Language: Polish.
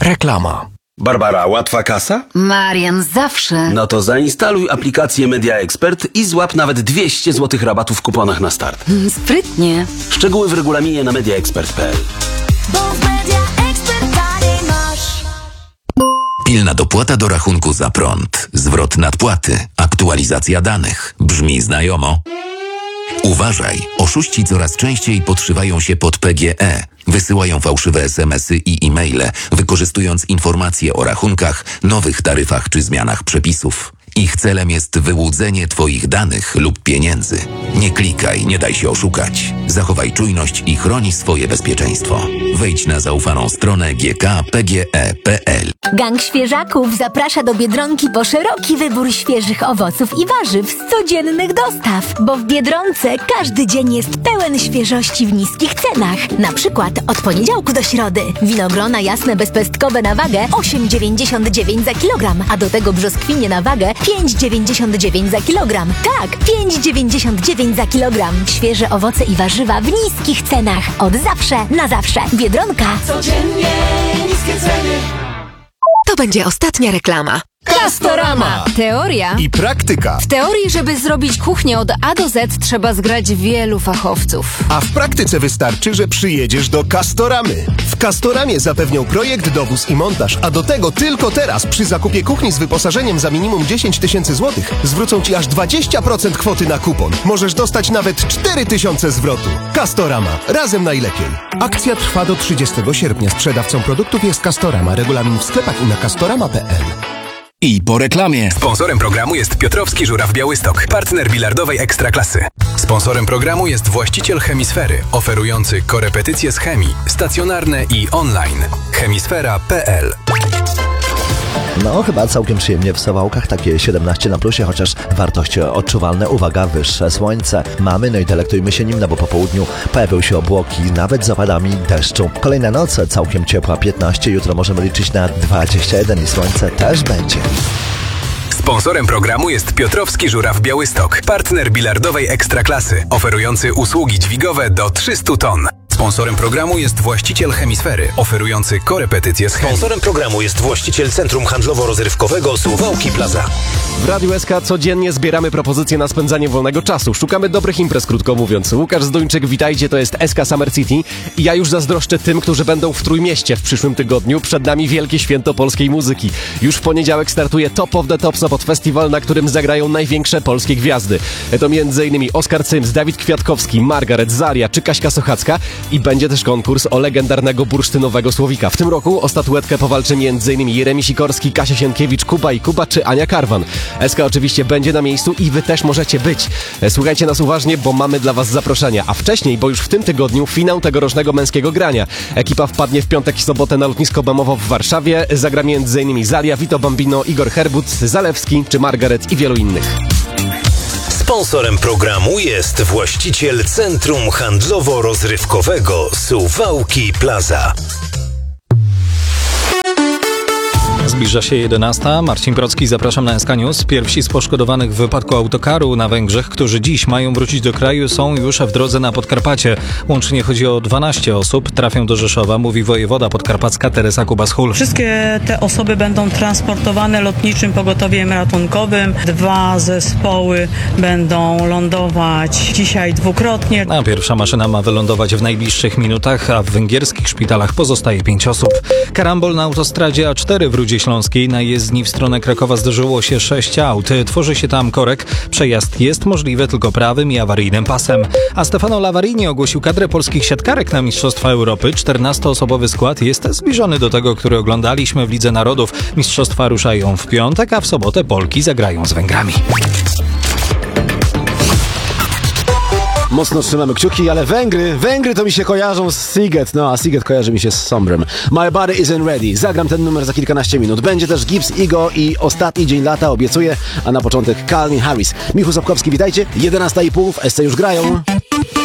Reklama. Barbara, łatwa kasa? Marian, zawsze. No to zainstaluj aplikację Media Expert i złap nawet 200 zł rabatu w kuponach na start. Sprytnie. Szczegóły w regulaminie na mediaexpert.pl. Pilna dopłata do rachunku za prąd. Zwrot nadpłaty. Aktualizacja danych. Brzmi znajomo? Uważaj, oszuści coraz częściej podszywają się pod PGE. Wysyłają fałszywe SMS-y i e-maile, wykorzystując informacje o rachunkach, nowych taryfach czy zmianach przepisów. Ich celem jest wyłudzenie Twoich danych lub pieniędzy. Nie klikaj, nie daj się oszukać. Zachowaj czujność i chroni swoje bezpieczeństwo. Wejdź na zaufaną stronę gkpge.pl. Gang Świeżaków zaprasza do Biedronki po szeroki wybór świeżych owoców i warzyw z codziennych dostaw, bo w Biedronce każdy dzień jest pełen świeżości w niskich cenach. Na przykład od poniedziałku do środy winogrona jasne bezpestkowe na wagę 8,99 za kilogram, a do tego brzoskwinie na wagę 5,99 za kilogram. Tak, 5,99 za kilogram. Świeże owoce i warzywa w niskich cenach. Od zawsze, na zawsze. Biedronka. Codziennie niskie ceny. To będzie ostatnia reklama. Castorama. Teoria i praktyka. W teorii, żeby zrobić kuchnię od A do Z, trzeba zgrać wielu fachowców. A w praktyce wystarczy, że przyjedziesz do Castoramy. W Castoramie zapewnią projekt, dowóz i montaż, a do tego tylko teraz przy zakupie kuchni z wyposażeniem za minimum 10 000 złotych zwrócą Ci aż 20% kwoty na kupon. Możesz dostać nawet 4 000 zwrotu. Castorama. Razem najlepiej. Akcja trwa do 30 sierpnia. Sprzedawcą produktów jest Castorama. Regulamin w sklepach i na castorama.pl. I po reklamie. Sponsorem programu jest Piotrowski Żuraw Białystok, partner bilardowej Ekstraklasy. Sponsorem programu jest właściciel Chemisfery, oferujący korepetycje z chemii, stacjonarne i online. Chemisfera.pl. No, chyba całkiem przyjemnie w Suwałkach, takie 17 na plusie, chociaż wartości odczuwalne, uwaga, wyższe słońce mamy, no i delektujmy się nim, no bo po południu pojawią się obłoki, nawet z opadami deszczu. Kolejna noc całkiem ciepła, 15, jutro możemy liczyć na 21 i słońce też będzie. Sponsorem programu jest Piotrowski Żuraw Białystok, partner bilardowej Ekstraklasy, oferujący usługi dźwigowe do 300 ton. Sponsorem programu jest właściciel Chemisfery, oferujący korepetycje z chemii. Sponsorem programu jest właściciel Centrum Handlowo-Rozrywkowego Suwałki Plaza. W Radiu SK codziennie zbieramy propozycje na spędzanie wolnego czasu. Szukamy dobrych imprez, krótko mówiąc. Łukasz Zduńczyk, witajcie, to jest SK Summer City. I ja już zazdroszczę tym, którzy będą w Trójmieście w przyszłym tygodniu. Przed nami wielkie święto polskiej muzyki. Już w poniedziałek startuje Top of the Top Sopot Festival, na którym zagrają największe polskie gwiazdy. To m.in. Oskar Cyms, Dawid Kwiatkowski, Margaret, Zaria czy Kaśka Sochacka. I będzie też konkurs o legendarnego bursztynowego słowika. W tym roku o statuetkę powalczy m.in. Jeremi Sikorski, Kasia Sienkiewicz, Kuba i Kuba czy Ania Karwan. SK oczywiście będzie na miejscu i wy też możecie być. Słuchajcie nas uważnie, bo mamy dla was zaproszenia. A wcześniej, bo już w tym tygodniu, finał tegorocznego męskiego grania. Ekipa wpadnie w piątek i sobotę na lotnisko Bemowo w Warszawie. Zagra m.in. Zaria, Vito Bambino, Igor Herbut, Zalewski czy Margaret i wielu innych. Sponsorem programu jest właściciel Centrum Handlowo-Rozrywkowego Suwałki Plaza. Zbliża się 11. Marcin Procki, zapraszam na SK News. Pierwsi z poszkodowanych w wypadku autokaru na Węgrzech, którzy dziś mają wrócić do kraju, są już w drodze na Podkarpacie. Łącznie chodzi o 12 osób. Trafią do Rzeszowa, mówi wojewoda podkarpacka Teresa Kubas-Hul. Wszystkie te osoby będą transportowane lotniczym pogotowiem ratunkowym. 2 zespoły będą lądować dzisiaj dwukrotnie. A pierwsza maszyna ma wylądować w najbliższych minutach, a w węgierskich szpitalach pozostaje 5 osób. Karambol na autostradzie A4 w Rudzie Śląskiej. Na jezdni w stronę Krakowa zdarzyło się 6 aut. Tworzy się tam korek. Przejazd jest możliwy tylko prawym i awaryjnym pasem. A Stefano Lavarini ogłosił kadrę polskich siatkarek na Mistrzostwa Europy. 14-osobowy skład jest zbliżony do tego, który oglądaliśmy w Lidze Narodów. Mistrzostwa ruszają w piątek, a w sobotę Polki zagrają z Węgrami. Mocno trzymamy kciuki, ale Węgry to mi się kojarzą z Siget, no a Siget kojarzy mi się z Sombrem. My body isn't ready. Zagram ten numer za kilkanaście minut. Będzie też Gibbs, Igo i ostatni dzień lata, obiecuję, a na początek Calvin Harris. Michał Sapkowski, witajcie. 11:30 w SC już grają.